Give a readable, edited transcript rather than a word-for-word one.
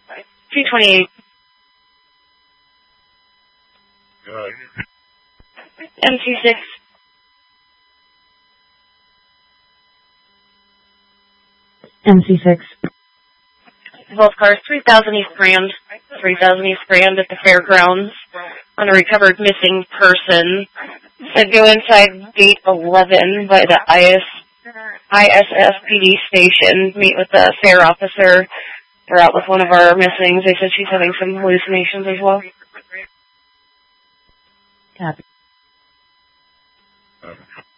228. Good. MC6. MC6. Both cars, 3000 East Grand. 3000 East Grand at the fairgrounds on a recovered missing person. Said go inside gate 11 by the ISSPD station. Meet with the fair officer. They're out with one of our missings. They said she's having some hallucinations as well. Copy. Okay.